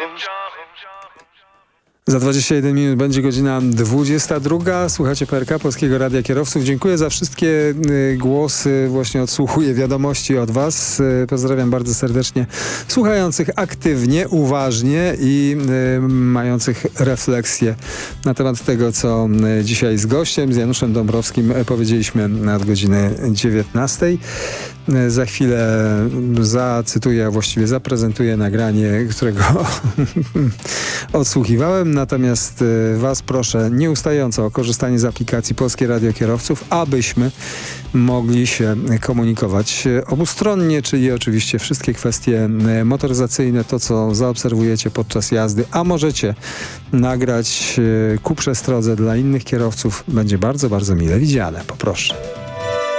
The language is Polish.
Za 21 minut będzie godzina 22. Słuchacie PRK, Polskiego Radia Kierowców. Dziękuję za wszystkie głosy. Właśnie odsłuchuję wiadomości od was. Pozdrawiam bardzo serdecznie słuchających aktywnie, uważnie i mających refleksję na temat tego, co dzisiaj z gościem, z Januszem Dąbrowskim powiedzieliśmy nad godziny 19. Za chwilę zacytuję, a właściwie zaprezentuję nagranie, którego odsłuchiwałem. Natomiast was proszę nieustająco o korzystanie z aplikacji Polskie Radio Kierowców, abyśmy mogli się komunikować obustronnie, czyli oczywiście wszystkie kwestie motoryzacyjne, to co zaobserwujecie podczas jazdy, a możecie nagrać ku przestrodze dla innych kierowców. Będzie bardzo, bardzo mile widziane. Poproszę.